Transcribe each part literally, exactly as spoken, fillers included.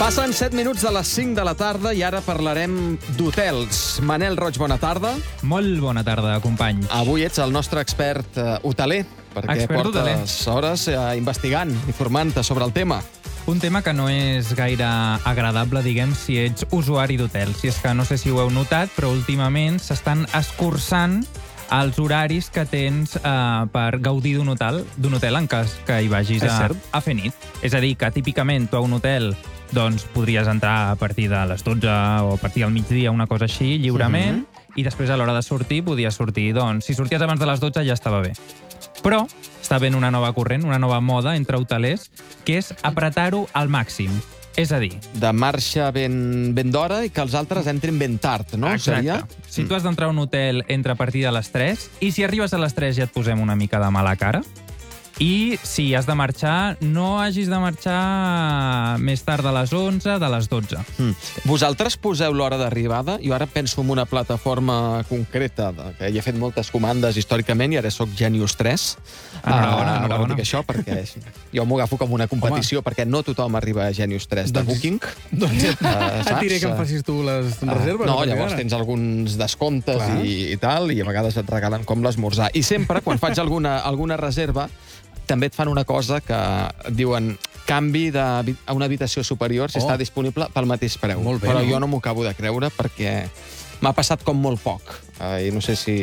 Passen set minuts de les cinc de la tarda i ara parlarem d'hotels. Manel Roig, bona tarda. Molt bona tarda, companys. Avui ets el nostre expert uh, hoteler, perquè Expert portes hoteler. hores uh, investigant, informant-te sobre el tema. Un tema que no és gaire agradable, diguem, si ets usuari d'hotel. Si és que no sé si ho heu notat, però últimament s'estan escurçant els horaris que tens eh, per gaudir d'un hotel, d'un hotel en cas que hi vagis a, a fer nit. És a dir, que típicament tu a un hotel doncs podries entrar a partir de les dotze o a partir del migdia, una cosa així, lliurement, mm-hmm. i després a l'hora de sortir podies sortir, doncs, si sorties abans de les dotze ja estava bé. Però està ben una nova corrent, una nova moda entre hotelers, que és apretar-ho al màxim. És a dir... De marxa ben, ben d'hora i que els altres entrin ben tard, no? Exacte. Seria? Si tu has d'entrar a un hotel entre a partir de les tres, i si arribes a les tres ja et posem una mica de mala cara, i si has de marxar, no hagis de marxar més tard de les onze, de les dotze. Mm. Vosaltres poseu l'hora d'arribada? Jo ara penso en una plataforma concreta, de, que hi he fet moltes comandes històricament i ara soc Genius tres. Enhorabona, uh, enhorabona. No dic això perquè és, jo m'ho agafo com una competició. Home. Perquè no tothom arriba a Genius tres de doncs, Booking. Doncs uh, et diré que em facis tu les reserves. Uh, no, llavors tens alguns descomptes i, i tal, i a vegades et regalen com l'esmorzar. I sempre, quan faig alguna, alguna reserva, també et fan una cosa que et diuen canvi de, a una habitació superior si oh. està disponible pel mateix preu. Molt bé, Però no? jo no m'ho acabo de creure perquè m'ha passat com molt poc. Uh, I no sé si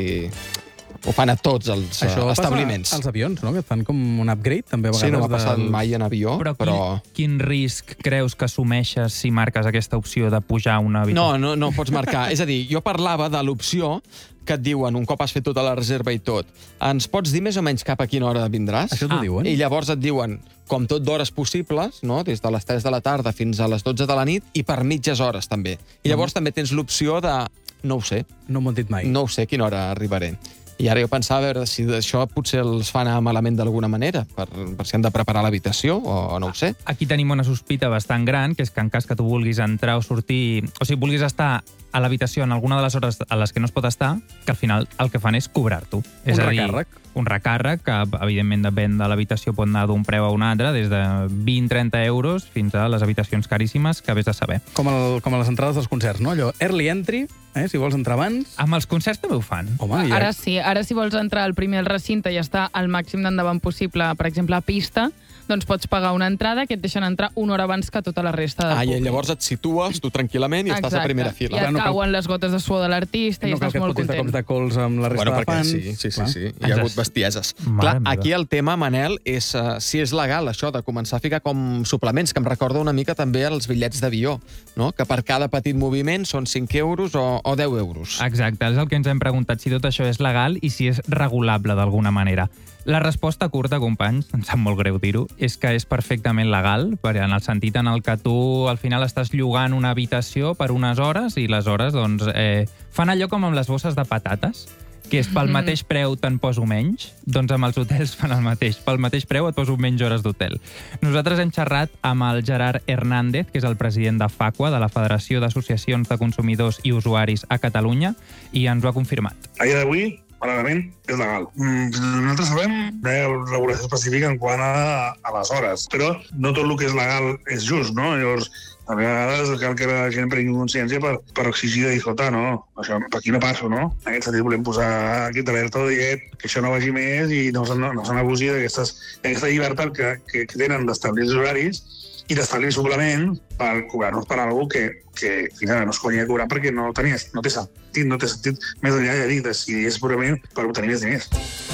ho fan a tots els Això uh, establiments. Això passa als avions, no? Que et fan com un upgrade, també, a vegades. Sí, no m'ha passat del... mai en avió, però... però... Quin, quin risc creus que assumeixes si marques aquesta opció de pujar a una habitació? No, no, no pots marcar. És a dir, jo parlava de l'opció que et diuen, un cop has fet tota la reserva i tot, ens pots dir més o menys cap a quina hora vindràs? Això t'ho Ah, diuen? I llavors et diuen, com tot d'hores possibles, no? Des de les tres de la tarda fins a les dotze de la nit, i per mitges hores, també. I llavors mm. també tens l'opció de... No ho sé. No m'ho han dit mai. No ho sé a quina hora arribaré. I ara jo pensava a veure si això potser els fa anar malament d'alguna manera, per, per si han de preparar l'habitació, o no ho sé. Aquí tenim una sospita bastant gran, que és que en cas que tu vulguis entrar o sortir... O sigui, vulguis estar a l'habitació en alguna de les hores a les que no es pot estar, que al final el que fan és cobrar-t'ho. Un és a recàrrec. Dir, un recàrrec, que evidentment depèn de l'habitació, pot anar d'un preu a un altre, des de vint a trenta euros fins a les habitacions caríssimes, que vés a saber. Com, el, com a les entrades dels concerts, no? Allò, early entry, eh? Si vols entrar abans... Amb els concerts també ho fan. Home, ja... Ara sí, ara si vols entrar al primer al recinte i estar al màxim d'endavant possible, per exemple, a pista, doncs pots pagar una entrada que et deixen entrar una hora abans que tota la resta del Ah, i públic. llavors et situes tu tranquil·lament i estàs a primera fila. I et no cal- cauen les gotes de suor de l'artista i no cal estàs que et molt fotis de content. cops de cols amb la resta Bueno, de perquè fans. sí, sí, sí, Clar. sí. Hi ha hagut bestieses. Mare Clar, meva. aquí el tema, Manel, és uh, si és legal això de començar a ficar com suplements, que em recorda una mica també els bitllets d'avió, no? Que per cada petit moviment són cinc euros o, o deu euros. Exacte, és el que ens hem preguntat, si tot això és legal i si és regulable d'alguna manera. La resposta curta, companys, em sap molt greu dir-ho, és que és perfectament legal, perquè en el sentit en el que tu al final estàs llogant una habitació per unes hores i les hores doncs, eh, fan allò com amb les bosses de patates, que és pel mateix preu te'n poso menys, doncs amb els hotels fan el mateix. Pel mateix preu et poso menys hores d'hotel. Nosaltres hem xerrat amb el Gerard Hernández, que és el president de FACUA, de la Federació d'Associacions de Consumidors i Usuaris a Catalunya, i ens ho ha confirmat. A dia d'avui, clarament, és legal. Mm, nosaltres sabem que hi ha regulació específica en quant a, a les hores, però no tot el que és legal és just, no? Llavors, a vegades cal que la gent prengui consciència per, per exigir de dir, escolta, no, això per aquí no passo, no? En aquest sentit volem posar aquest alerta dient que això no vagi més i no, no, no se n'abusi d'aquesta llibertat que, que, que tenen d'establir els horaris i d'establir suplement per cobrar-nos per alguna cosa que, que final, no es conya de cobrar perquè no, tenies, no té sentit, no té sentit més enllà de dir si és purament per obtenir més diners.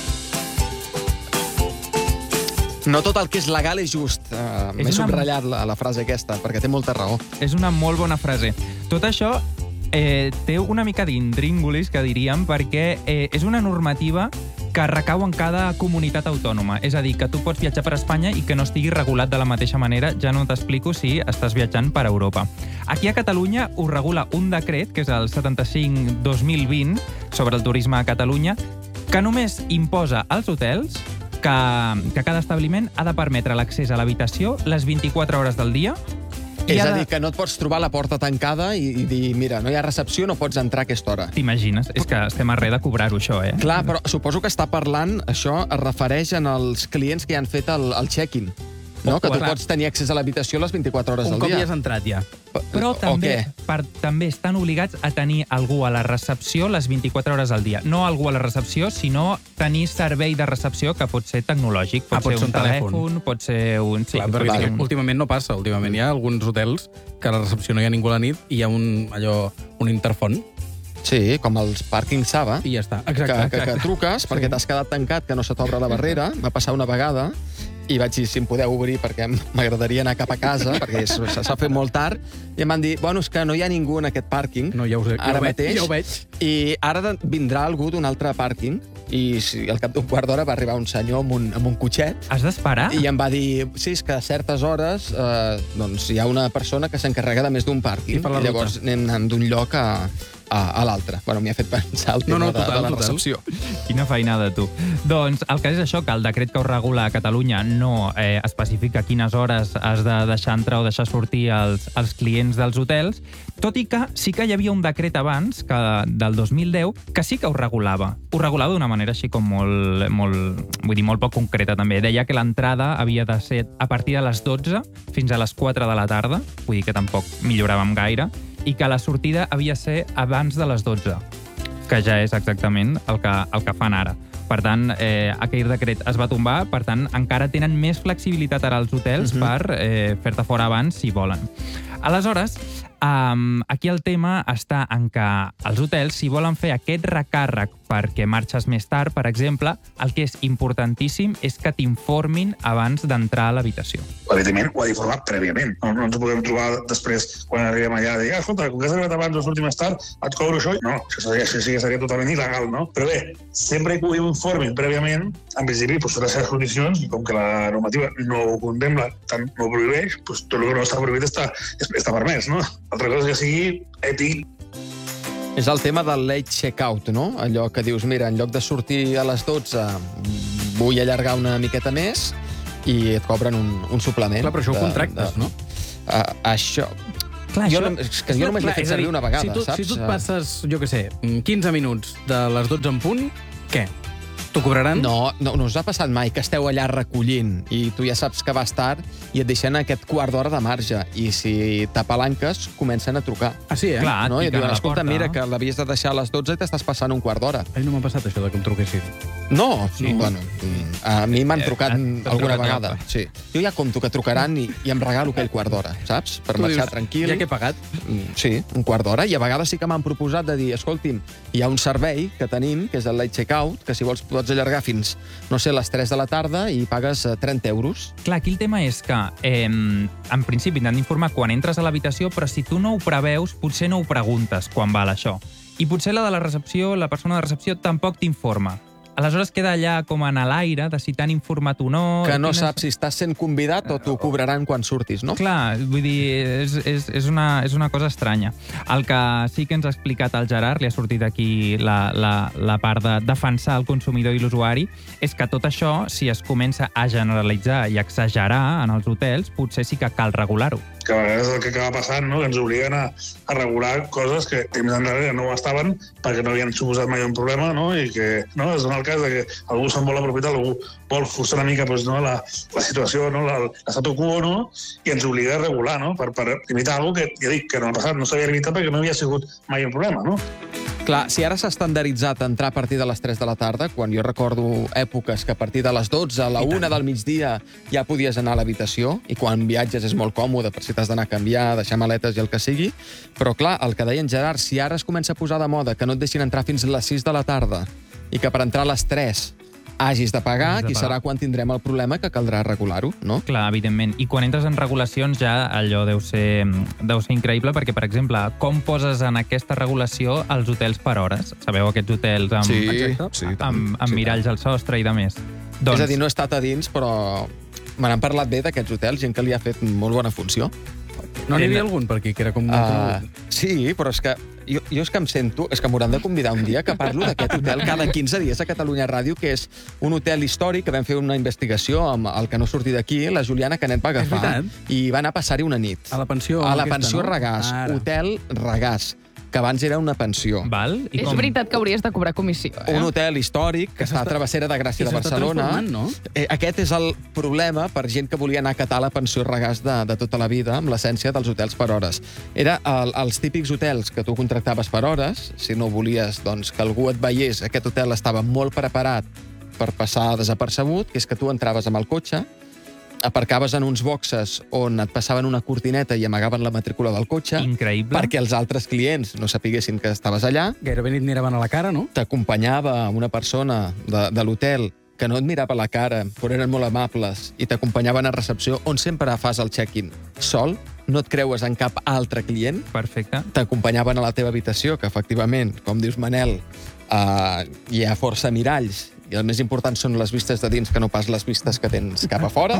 No tot el que és legal és just. Uh, M'he una- subratllat la, la frase aquesta, perquè té molta raó. És una molt bona frase. Tot això eh, té una mica d'intríngulis, que diríem, perquè eh, és una normativa que recau en cada comunitat autònoma. És a dir, que tu pots viatjar per Espanya i que no estigui regulat de la mateixa manera. Ja no t'explico si estàs viatjant per Europa. Aquí a Catalunya ho regula un decret, que és el setanta-cinc dos mil vint, sobre el turisme a Catalunya, que només imposa als hotels que, que cada establiment ha de permetre l'accés a l'habitació les vint-i-quatre hores del dia. És ha a de- dir, que no et pots trobar la porta tancada i, i dir, mira, no hi ha recepció, no pots entrar a aquesta hora. T'imagines? És que estem a res de cobrar-ho, això, eh? Clar, però suposo que està parlant, això es refereix en els clients que ja han fet el, el check-in. no? Que tu Clar. pots tenir accés a l'habitació les vint-i-quatre hores Un al cop dia. hi has entrat, ja. Però O també, què? per, també estan obligats a tenir algú a la recepció les vint-i-quatre hores al dia. No algú a la recepció, sinó tenir servei de recepció que pot ser tecnològic. Pot, Ah, pot ser ser un un telèfon. telèfon, pot ser un... Sí, Clar, pot perquè ser un... últimament no passa. Últimament hi ha alguns hotels que a la recepció no hi ha ningú a la nit i hi ha un, allò, un interfon Sí, com els pàrquings Saba, i ja està. que, Exacte. que, que truques perquè t'has quedat tancat, que no se t'obre la barrera. Va passar una vegada i vaig dir si em podeu obrir perquè m'agradaria anar cap a casa, perquè és- s'ha fet molt tard, i em van dir, bueno, és que no hi ha ningú en aquest pàrquing, No, ja ho sé, ja ara ho veig, mateix, ja ho veig. i ara de- vindrà algú d'un altre pàrquing, i si, al cap d'un quart d'hora va arribar un senyor amb un, amb un cotxet, Has d'esperar? i em va dir, sí, és que a certes hores eh, doncs hi ha una persona que s'encarrega de més d'un pàrquing, I per la i llavors ruta. anem anant d'un lloc a, a, a l'altre. Bueno, m'hi ha fet pensar el No, tema no, de, total, de la total. recepció. Quina feinada, tu. Doncs el cas és això, que el decret que ho regula a Catalunya no eh, especifica quines hores has de deixar entrar o deixar sortir els, els clients dels hotels, tot i que sí que hi havia un decret abans, que, del dos mil deu, que sí que ho regulava. Ho regulava d'una manera així com molt, molt, vull dir, molt poc concreta, també. Deia que l'entrada havia de ser a partir de les dotze fins a les quatre de la tarda, vull dir que tampoc milloràvem gaire, i que la sortida havia de ser abans de les dotze, que ja és exactament el que, el que fan ara. Per tant, eh, aquell decret es va tombar, per tant, encara tenen més flexibilitat ara els hotels uh -huh. per eh, fer-te fora abans si volen. Aleshores, um, aquí el tema està en que els hotels, si volen fer aquest recàrrec perquè marxes més tard, per exemple, el que és importantíssim és que t'informin abans d'entrar a l'habitació. Evidentment, ho ha d'informar prèviament. No, no ens ho podem trobar després, quan arribem allà, de dir, ah, escolta, com que has arribat abans o surti més tard, et cobro això? No, això seria, això sí que seria totalment il·legal, no? Però bé, sempre que ho informin prèviament, en principi, doncs, les seves condicions, i com que la normativa no ho contempla, tant no ho prohibeix, doncs tot el que no està prohibit està, està permès, no? Altra cosa és que sigui ètic. És el tema del late check-out, no? Allò que dius, mira, en lloc de sortir a les dotze, vull allargar una miqueta més i et cobren un, un suplement. Clar, però això ho contractes, no? Uh, això... Clar, jo, això- no, és que jo només l'he Clar, fet és a dir, servir una vegada, si tu, saps? Si tu et passes, jo què sé, quinze minuts de les dotze en punt, què? T'ho cobraran? No, no, no us ha passat mai que esteu allà recollint i tu ja saps que vas tard i et deixen aquest quart d'hora de marge i si t'apalanques comencen a trucar. Ah, sí, eh? Clar, No? I et et piquen diuen, a la escolta, porta. mira, que l'havies de deixar a les dotze i t'estàs passant un quart d'hora. Ai, no m'ha passat això de que em truquessin. No, sí. Bueno, mm, a mi m'han trucat eh, alguna trucat vegada. molt. Sí. Jo ja compto que trucaran i, i em regalo aquell quart d'hora, saps? Per Tu marxar dius, tranquil. Ja que he pagat. Mm, Sí, un quart d'hora. I a vegades sí que m'han proposat de dir, escolti'm, hi ha un servei que tenim, que és el late checkout, que si vols pots allargar fins, no sé, les tres de la tarda i pagues eh, trenta euros. Clar, aquí el tema és que, eh, en principi, t'han d'informar quan entres a l'habitació, però si tu no ho preveus, potser no ho preguntes quan val això. I potser la de la recepció, la persona de recepció, tampoc t'informa. Aleshores queda allà com en l'aire de si t'han informat o no... Que no quines- saps si estàs sent convidat o t'ho cobraran quan surtis, no? Clar, vull dir, és, és, és, una, és una cosa estranya. El que sí que ens ha explicat el Gerard, li ha sortit aquí la, la, la part de defensar el consumidor i l'usuari, és que tot això, si es comença a generalitzar i exagerar en els hotels, potser sí que cal regular-ho. Que a vegades el que acaba passant, no? Que ens obliguen a, a regular coses que temps enrere no ho estaven perquè no havien suposat mai un problema, no? I que no, es dona el cas de que algú se'n vol aprofitar, algú vol forçar una mica doncs, no? la, la situació, no? la, la statu quo, no? I ens obliga a regular, no? Per, per limitar alguna cosa que, ja dic, que en el passat no s'havia limitat perquè no havia sigut mai un problema, no? Clar, si ara s'ha estandarditzat entrar a partir de les tres de la tarda, quan jo recordo èpoques que a partir de les dotze, a la una del migdia, ja podies anar a l'habitació, i quan viatges és molt còmode per si t'has d'anar a canviar, deixar maletes i el que sigui, però clar, el que deia en Gerard, si ara es comença a posar de moda que no et deixin entrar fins a les sis de la tarda i que per entrar a les tres hagis de pagar, Hagis de aquí pagar. serà quan tindrem el problema que caldrà regular-ho, no? Clar, evidentment. I quan entres en regulacions ja allò deu ser, deu ser increïble perquè, per exemple, com poses en aquesta regulació els hotels per hores? Sabeu, aquests hotels amb, Sí, Exacte. sí, tant. amb, amb Sí, miralls al sostre i de més. Doncs... És a dir, no he estat a dins, però me n'han parlat bé d'aquests hotels, gent que li ha fet molt bona funció. No n'hi havia algun per aquí, que era com... Uh, sí, però és que jo, jo és que em sento, és que m'hauran de convidar un dia que parlo d'aquest hotel cada quinze dies a Catalunya Ràdio, que és un hotel històric que vam fer una investigació amb el que no surti d'aquí, la Juliana Canet va agafar, veritat? i va anar a passar-hi una nit. A la pensió A la aquesta, pensió no? Regàs, Ara. hotel Regàs, que abans era una pensió. Val? I És com... veritat que hauries de cobrar comissió, eh? Un hotel històric que està a Travessera de Gràcia I de s'està Barcelona. transformant, no? Eh, aquest és el problema per gent que volia anar a catar la pensió regàs de, de tota la vida, amb l'essència dels hotels per hores. Era el, els típics hotels que tu contractaves per hores, si no volies doncs, que algú et veiés, aquest hotel estava molt preparat per passar desapercebut, que és que tu entraves amb el cotxe, aparcaves en uns boxes on et passaven una cortineta i amagaven la matrícula del cotxe, Increïble. perquè els altres clients no sapiguessin que estaves allà. Gairebé ni et miraven a la cara, no? T'acompanyava una persona de, de l'hotel que no et mirava a la cara, però eren molt amables, i t'acompanyaven a recepció, on sempre fas el check-in sol, no et creues en cap altre client, Perfecte. t'acompanyaven a la teva habitació, que efectivament, com dius, Manel, eh, hi ha força miralls, i el més important són les vistes de dins que no pas les vistes que tens cap a fora.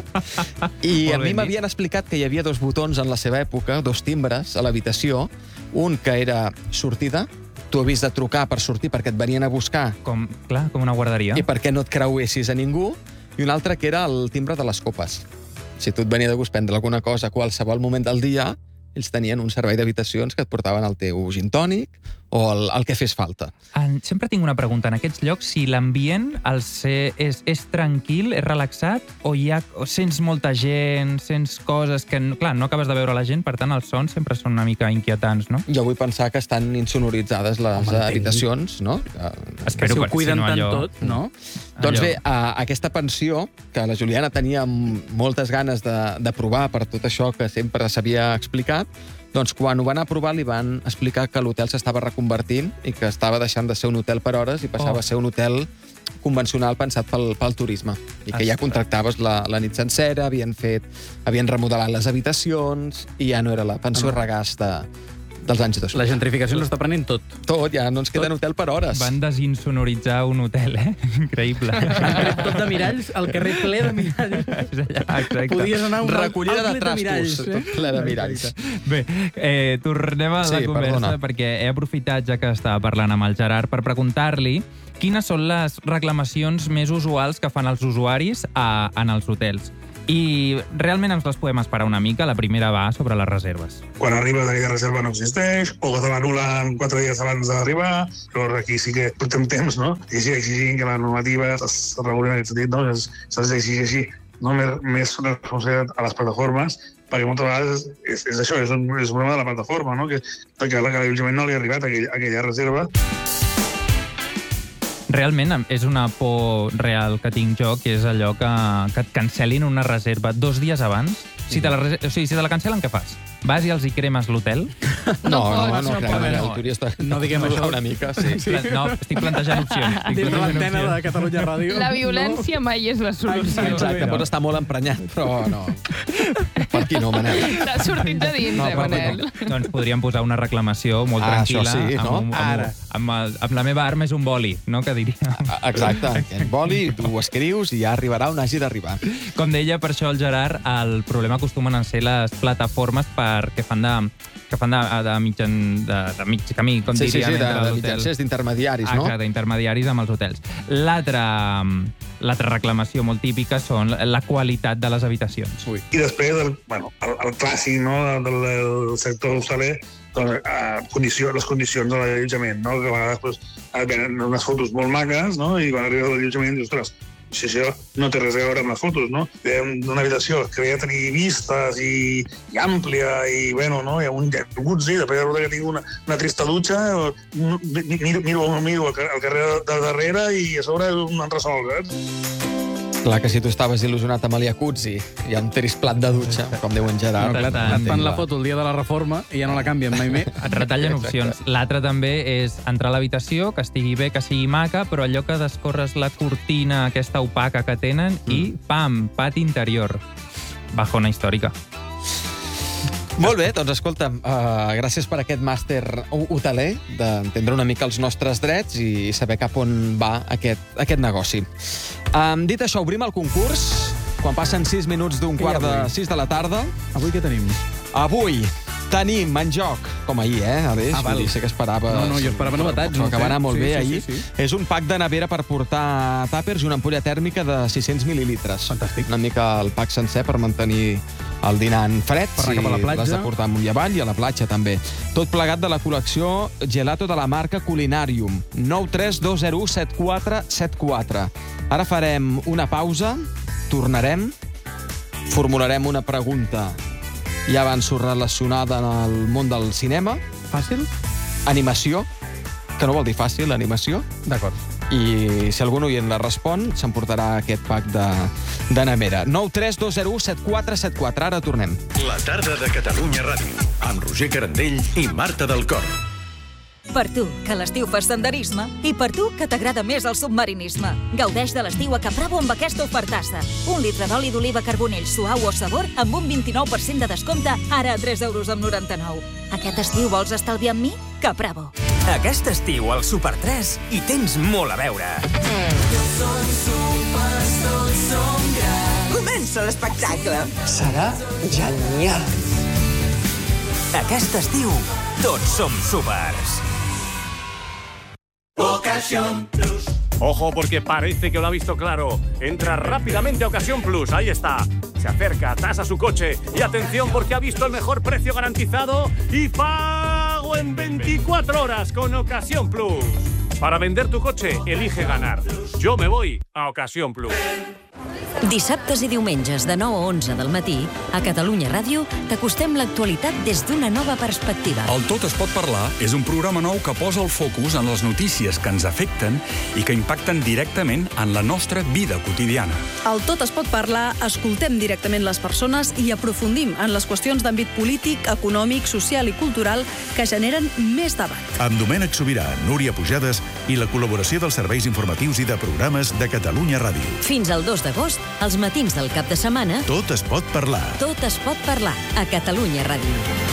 I Molt a mi ben m'havien explicat que hi havia dos botons en la seva època, dos timbres a l'habitació, un que era sortida, tu havies de trucar per sortir perquè et venien a buscar Com, clar, com una guarderia. i perquè no et creuessis a ningú, i un altre que era el timbre de les copes. Si tu et venia de gust prendre alguna cosa a qualsevol moment del dia, ells tenien un servei d'habitacions que et portaven el teu gin tònic o el, el que fes falta. En, sempre tinc una pregunta. En aquests llocs, si l'ambient el ser, és, és tranquil, és relaxat, o hi ha, o sents molta gent, sents coses que, clar, no acabes de veure la gent, per tant, els sons sempre són una mica inquietants, no? Jo vull pensar que estan insonoritzades les Home, entenc. habitacions, no? Que... Espero si ho que- cuiden si no tant allò- tot, no? Doncs Allò- bé, a, aquesta pensió, que la Juliana tenia m- moltes ganes de, de provar per tot això que sempre s'havia explicat, doncs quan ho van aprovar li van explicar que l'hotel s'estava reconvertint i que estava deixant de ser un hotel per hores i passava Oh. a ser un hotel convencional pensat pel, pel turisme. I que ja Ostres. contractaves la, la nit sencera, havien fet, havien remodelat les habitacions i ja no era la pensió regàs de, dels anys dos mil. La gentrificació ens està prenent tot. Tot, ja no ens queda Tot. hotel per hores. Van desinsonoritzar un hotel, eh? Increïble. Han tret tot de miralls, el carrer ple de miralls. És allà, exacte. Podies anar a un Recollida de outlet trastos, miralls, eh? tot ple de miralls. Bé, eh, tornem a la Sí, conversa, perdona. perquè he aprofitat, ja que estava parlant amb el Gerard, per preguntar-li quines són les reclamacions més usuals que fan els usuaris a, en els hotels. I realment ens les podem esperar una mica. La primera va sobre les reserves. Quan arribes aquella reserva no existeix, o que te l'anulen quatre dies abans d'arribar, llavors aquí sí que portem temps, no? I sí, exigint que la normativa es reguli en aquest sentit, no? S'ha d'exigir així, no? Més, més responsabilitat a les plataformes, perquè moltes vegades és, és això, és un, és un problema de la plataforma, no? Que, perquè a l'allotjament no li ha arribat aquella, aquella reserva. Realment és una por real que tinc jo, que és allò que, que et cancel·lin una reserva dos dies abans. Si te la, res- o sigui, si te la cancel·len, què fas? Vas i els hi cremes l'hotel? No, no, pots, no, no no, pots. no, t'hauries de... No diguem això. Una mica, sí. Sí. No, estic plantejant opcions. Estic Dins plantejant l'antena de opcions. Catalunya Ràdio. La violència mai és la solució. Exacte, pots estar molt emprenyat, però no. Per aquí no, Manel. T'has sortit de dins, No, eh, per Manel? Doncs podríem posar una reclamació molt Ah, això tranquil·la. sí, no? amb, un- amb, Ara. un- amb, el- amb la meva arma és un boli, no? Que diria. Exacte, aquest boli, tu ho escrius i ja arribarà on hagi d'arribar. Com deia, per això el Gerard, el problema acostumen a ser les plataformes per, que fan de, que fan de, de, mitjan, de, de mig camí, com Sí, sí, diríem, sí, de, entre de l'hotel. mitjancers, d'intermediaris, no? Exacte, d'intermediaris amb els hotels. L'altra l'altra reclamació molt típica són la qualitat de les habitacions. Ui. I després, el, bueno, el, el clàssic, no?, del, del sector hostaler, doncs, eh, condició, les condicions de l'allotjament, no?, que a vegades pues, et venen unes fotos molt maques, no?, i quan arriba a l'allotjament dius, ostres, si això no té res a veure amb les fotos, no? D'una habitació que havia de tenir vistes i, i àmplia i, bueno, no? Hi ha un jacuzzi, després de que tinc una, una trista dutxa, o, mi- miro, miro, miro el, car- el carrer de darrere i a sobre un entresol, saps? Clar que si tu estaves il·lusionat amb el jacuzzi i amb un trist plat de dutxa, com diu en Gerard... No, clar, tant, et fan la foto el dia de la reforma i ja no la canvien mai més. Et retallen Exacte. opcions. L'altre també és entrar a l'habitació, que estigui bé, que sigui maca, però allò que descorres la cortina aquesta opaca que tenen i, pam, pati interior. Bajona històrica. Molt bé, doncs escolta'm, uh, gràcies per aquest màster ho- hoteler, d'entendre una mica els nostres drets i saber cap on va aquest, aquest negoci. Um, dit això, obrim el concurs. Quan passen sis minuts d'un Què hi ha quart de avui? sis de la tarda. Avui què tenim? Avui Tenim en joc, com ahir, eh, Aleix? Ah, val. Vull dir, sé que esperaves... No, no, jo esperava novetats, Però no que sé. va anar molt Sí, bé sí, ahir. sí, sí. És un pack de nevera per portar tàpers i una ampolla tèrmica de sis-cents mil·lilitres. Fantàstic. Una mica el pack sencer per mantenir el dinant fred. Per anar cap a la platja. L'has de portar amunt i avall i a la platja també. Tot plegat de la col·lecció Gelato de la marca Culinarium. nou tres dos zero u set quatre set quatre. Ara farem una pausa, tornarem, formularem una pregunta ja avanço relacionada en el món del cinema. Fàcil? Animació, que no vol dir fàcil, animació. D'acord. I si algun oient la respon, s'emportarà aquest pack de, de nevera. nou tres dos zero u set quatre set quatre. Ara tornem. La tarda de Catalunya Ràdio, amb Roger Carandell i Marta del Cor. Per tu, que a l'estiu fas senderisme, i per tu, que t'agrada més el submarinisme. Gaudeix de l'estiu a Caprabo amb aquesta ofertassa. Un litre d'oli d'oliva carbonell suau o sabor amb un vint-i-nou per cent de descompte, ara a tres euros amb noranta-nou. Aquest estiu vols estalviar amb mi? Caprabo. Aquest estiu al Super tres hi tens molt a veure. Tots som supers, tots som grans. Comença l'espectacle. Serà genial. Aquest estiu, tots som supers. Ocasión Plus. Ojo, porque parece que lo ha visto claro. Entra rápidamente a Ocasión Plus, ahí está. Se acerca, tasa su coche y atención porque ha visto el mejor precio garantizado y pago en veinticuatro horas con Ocasión Plus. Para vender tu coche, elige ganar. Yo me voy a Ocasión Plus. Dissabtes i diumenges de nou a onze del matí, a Catalunya Ràdio, t'acostem l'actualitat des d'una nova perspectiva. El Tot es pot parlar és un programa nou que posa el focus en les notícies que ens afecten i que impacten directament en la nostra vida quotidiana. Al Tot es pot parlar, escoltem directament les persones i aprofundim en les qüestions d'àmbit polític, econòmic, social i cultural que generen més debat. Amb Domènec Sobirà, Núria Pujades i la col·laboració dels serveis informatius i de programes de Catalunya Ràdio. Fins al dos d'agost, als matins del cap de setmana, Tot es pot parlar. Tot es pot parlar a Catalunya Ràdio.